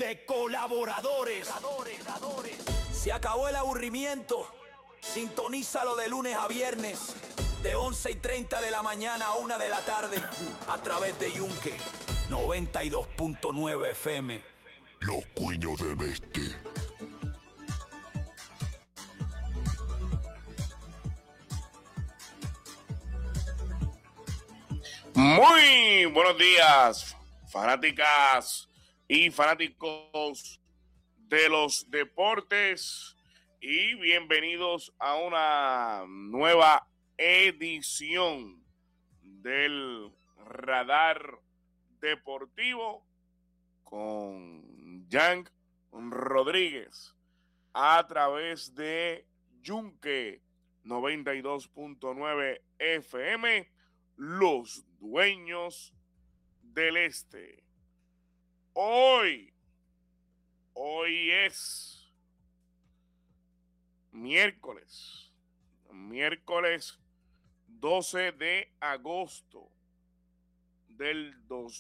de colaboradores. Se acabó el aburrimiento. Sintonízalo de lunes a viernes, de 11:30 de la mañana a 1 de la tarde, a través de Yunque 92.9 FM. Los Cuños del Este. Muy buenos días, fanáticas y fanáticos de los deportes, y bienvenidos a una nueva edición del Radar Deportivo con Jan Rodríguez a través de Yunque 92.9 FM, los dueños del este. Hoy es miércoles 12 de agosto del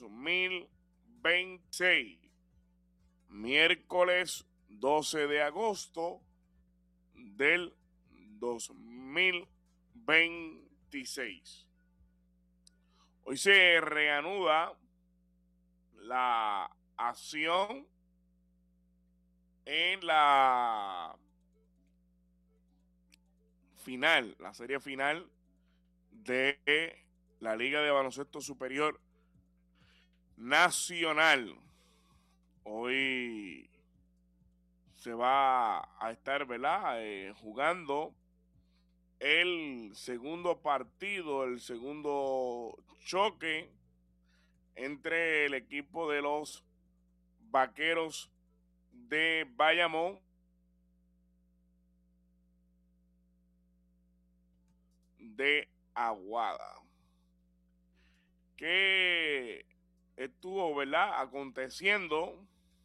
2026. Miércoles 12 de agosto del 2026. Hoy se reanuda la acción en la final, la serie final de la Liga de Baloncesto Superior Nacional. Hoy se va a estar, jugando el segundo partido, el segundo choque entre el equipo de los Vaqueros de Bayamón de Aguada, que estuvo, aconteciendo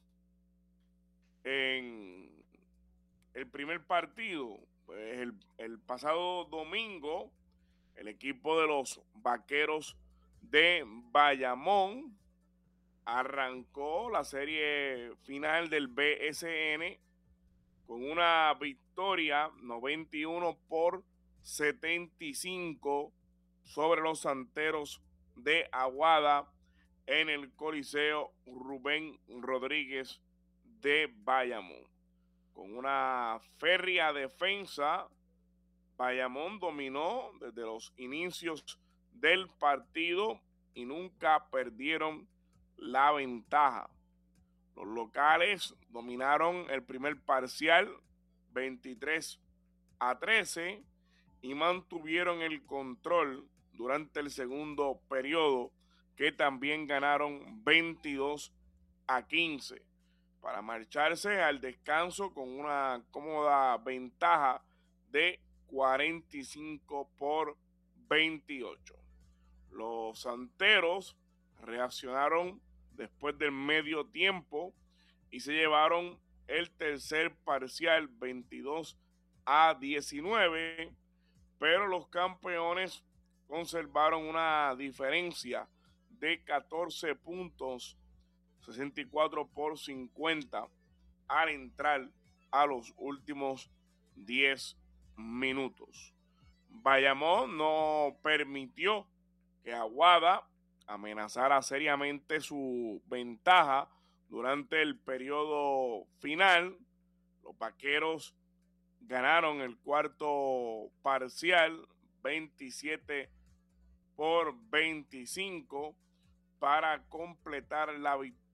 en el primer partido. Pues el pasado domingo, el equipo de los Vaqueros de Bayamón arrancó la serie final del BSN con una victoria 91-75 sobre los Santeros de Aguada en el Coliseo Rubén Rodríguez de Bayamón. Con una férrea defensa, Bayamón dominó desde los inicios del partido y nunca perdieron la ventaja. Los locales dominaron el primer parcial 23-13 y mantuvieron el control durante el segundo periodo, que también ganaron 22-15. Para marcharse al descanso con una cómoda ventaja de 45-28. Los Santeros reaccionaron después del medio tiempo y se llevaron el tercer parcial 22-19, pero los campeones conservaron una diferencia de 14 puntos, 64-50, al entrar a los últimos 10 minutos. Bayamón no permitió que Aguada amenazara seriamente su ventaja durante el periodo final. Los Vaqueros ganaron el cuarto parcial 27-25 para completar la victoria